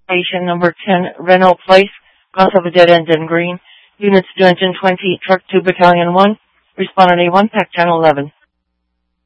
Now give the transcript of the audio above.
Station number 10, Renault Place, south of a dead end in Green. Units 220, Truck 2, Battalion 1. Respondent A1, Pack Channel 11.